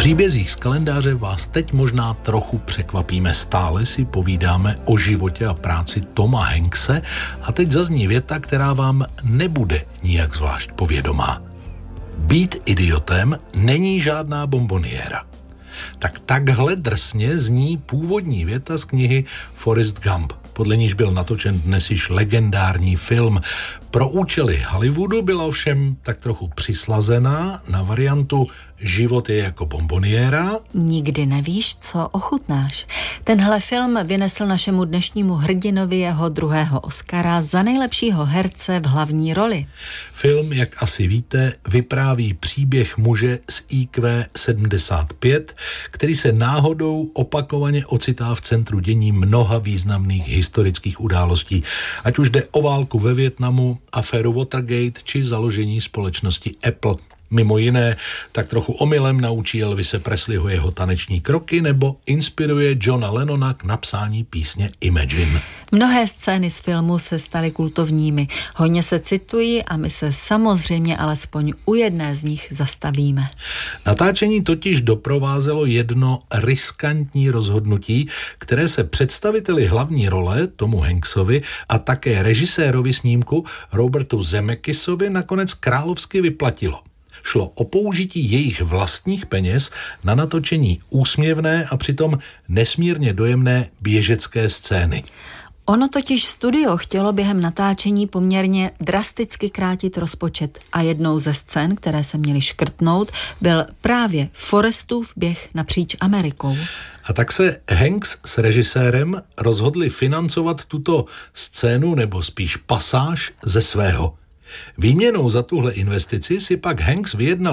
příbězích z kalendáře vás teď možná trochu překvapíme. Stále si povídáme o životě a práci Toma Hankse a teď zazní věta, která vám nebude nijak zvlášť povědomá. Být idiotem není žádná bomboniéra. Tak takhle drsně zní původní věta z knihy Forrest Gump, podle níž byl natočen dnes již legendární film. Pro účely Hollywoodu byla ovšem tak trochu přislazená na variantu Život je jako bomboniéra. Nikdy nevíš, co ochutnáš. Tenhle film vynesl našemu dnešnímu hrdinovi jeho druhého Oscara za nejlepšího herce v hlavní roli. Film, jak asi víte, vypráví příběh muže s IQ 75, který se náhodou opakovaně ocitá v centru dění mnoha významných historických událostí. Ať už jde o válku ve Vietnamu, aféru Watergate či založení společnosti Apple. Mimo jiné, tak trochu omylem naučí Elvise Presleyho jeho taneční kroky nebo inspiruje Johna Lennona k napsání písně Imagine. Mnohé scény z filmu se staly kultovními. Hodně se citují a my se samozřejmě alespoň u jedné z nich zastavíme. Natáčení totiž doprovázelo jedno riskantní rozhodnutí, které se představiteli hlavní role Tomu Hanksovi a také režisérovi snímku Robertu Zemekisovi nakonec královsky vyplatilo. Šlo o použití jejich vlastních peněz na natočení úsměvné a přitom nesmírně dojemné běžecké scény. Ono totiž studio chtělo během natáčení poměrně drasticky krátit rozpočet a jednou ze scén, které se měly škrtnout, byl právě Forrestův běh napříč Amerikou. A tak se Hanks s režisérem rozhodli financovat tuto scénu nebo spíš pasáž ze svého. Výměnou za tuhle investici si pak Hanks vyjednal